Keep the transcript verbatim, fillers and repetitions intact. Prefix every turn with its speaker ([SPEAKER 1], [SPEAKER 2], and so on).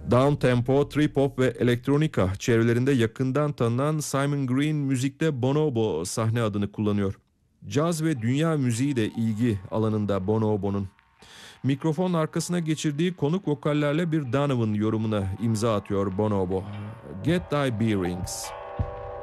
[SPEAKER 1] Downtempo, trip hop ve elektronika çevrelerinde yakından tanınan Simon Green müzikte Bonobo sahne adını kullanıyor. Caz ve dünya müziği de ilgi alanında Bonobo'nun. Mikrofon arkasına geçirdiği konuk vokallerle bir Donovan yorumuna imza atıyor Bonobo. Get Thy Bearings.